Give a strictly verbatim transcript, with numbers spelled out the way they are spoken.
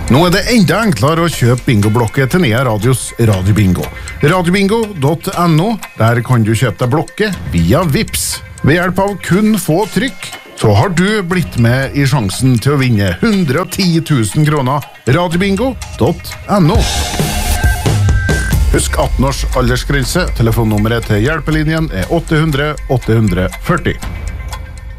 Nå er det enda enklere å kjøpe bingoblokke til Nea Radios Radiobingo. radiobingo punktum no, der kan du kjøpe deg blokke via Vips. Ved hjelp av kun få trykk, så har du blitt med i sjansen til å vinne hundre og ti tusen kroner. radiobingo punktum no. Husk atten års aldersgrense. Telefonnummeret til hjelpelinjen er åtte hundre åtte hundre førti.